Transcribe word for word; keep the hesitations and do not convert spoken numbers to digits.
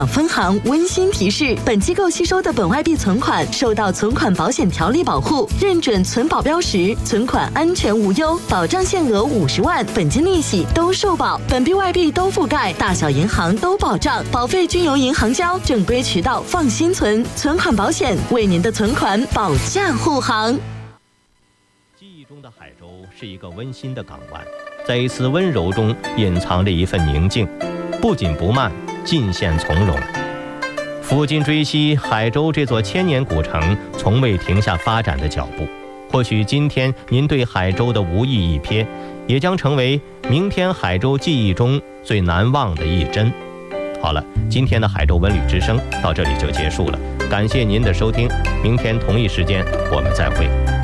分行温馨提示：本机构吸收的本外币存款受到存款保险条例保护，认准存保标识，存款安全无忧，保障限额五十万，本金利息都受保，本币外币都覆盖，大小银行都保障，保费均由银行交，正规渠道放心存，存款保险为您的存款保驾护航。 记忆中的海州是一个温馨的港湾，在一丝温柔中隐藏着一份宁静，不紧不慢，尽显从容。抚今追昔，海州这座千年古城从未停下发展的脚步。或许今天您对海州的无意一瞥，也将成为明天海州记忆中最难忘的一帧。好了，今天的海州文旅之声到这里就结束了，感谢您的收听，明天同一时间我们再会。